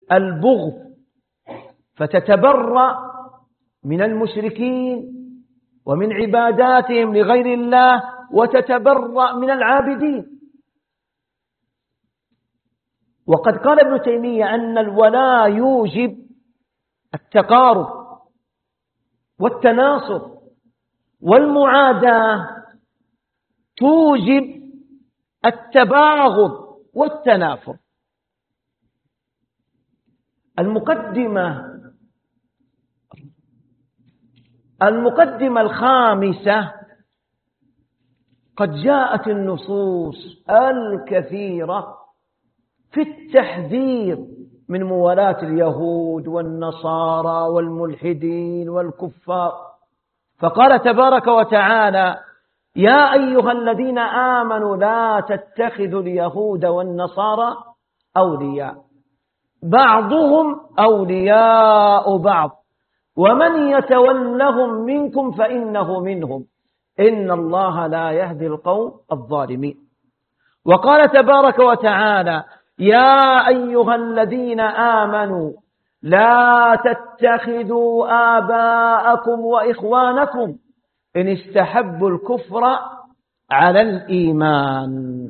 البغض، فتتبرأ من المشركين ومن عباداتهم لغير الله، وتتبرأ من العابدين. وقد قال ابن تيمية أن الولاء يوجب التقارب والتناصر، والمعاداة توجب التباغض والتنافر. المقدمة الخامسة: قد جاءت النصوص الكثيرة في التحذير من موالاة اليهود والنصارى والملحدين والكفار، فقال تبارك وتعالى: يا أيها الذين آمنوا لا تتخذوا اليهود والنصارى أولياء بعضهم أولياء بعض ومن يتولهم منكم فإنه منهم إن الله لا يهدي القوم الظالمين. وقال تبارك وتعالى: يا أيها الذين آمنوا لا تتخذوا آباءكم وإخوانكم إن استحبوا الكفر على الإيمان.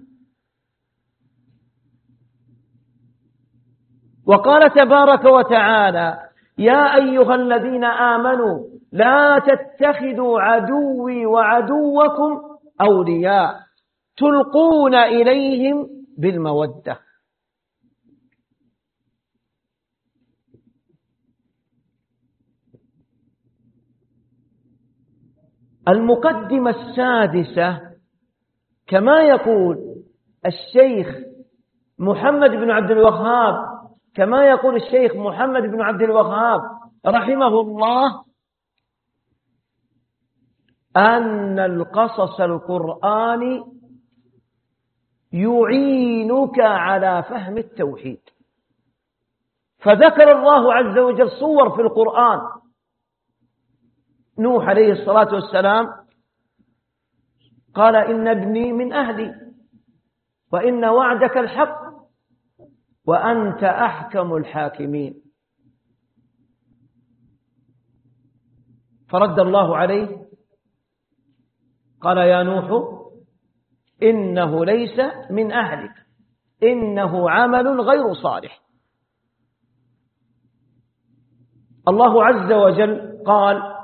وقال تبارك وتعالى: يا أيها الذين آمنوا لا تتخذوا عدوي وعدوكم أولياء تلقون إليهم بالمودة. المقدمة السادسة: كما يقول الشيخ محمد بن عبد الوهاب رحمه الله، أن القصص القرآني يعينك على فهم التوحيد. فذكر الله عز وجل صور في القرآن: نوح عليه الصلاة والسلام قال: إن ابني من أهلي وإن وعدك الحق وأنت أحكم الحاكمين. فرد الله عليه قال: يا نوح إنه ليس من أهلك إنه عمل غير صالح. الله عز وجل قال: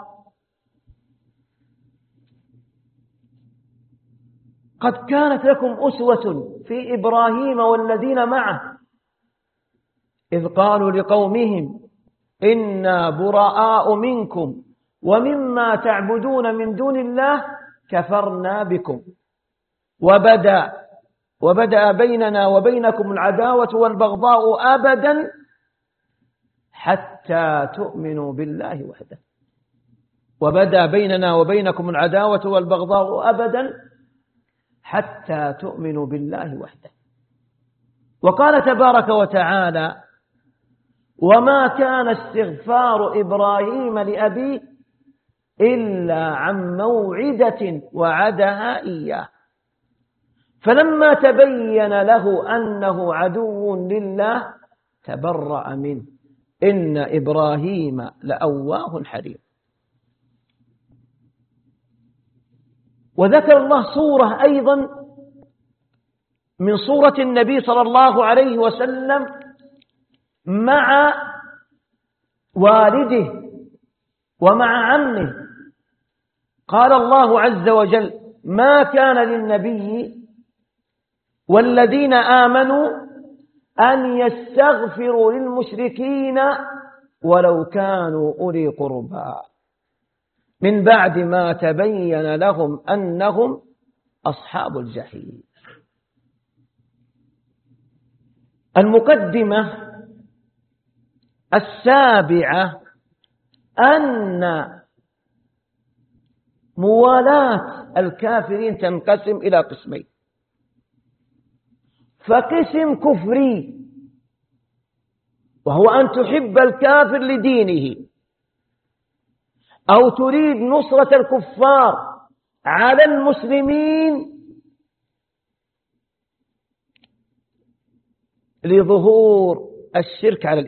قد كانت لكم أسوة في إبراهيم والذين معه إذ قالوا لقومهم إنا براء منكم ومما تعبدون من دون الله كفرنا بكم وبدأ بيننا وبينكم العداوة والبغضاء أبدا حتى تؤمنوا بالله وحده. وبدأ بيننا وبينكم العداوة والبغضاء أبدا حتى تؤمنوا بالله وحده. وقال تبارك وتعالى: وما كان استغفار إبراهيم لأبيه إلا عن موعدة وعدها إياه فلما تبين له أنه عدو لله تبرأ منه إن إبراهيم لأواه حليم. وذكر الله صورة أيضا من صورة النبي صلى الله عليه وسلم مع والده ومع عمه. قال الله عز وجل: ما كان للنبي والذين آمنوا أن يستغفروا للمشركين ولو كانوا أولي قربى من بعد ما تبين لهم أنهم أصحاب الجحيم. المقدمة السابعة: أن موالاة الكافرين تنقسم إلى قسمين: فقسم كفري وهو أن تحب الكافر لدينه أو تريد نصرة الكفار على المسلمين لظهور الشرك على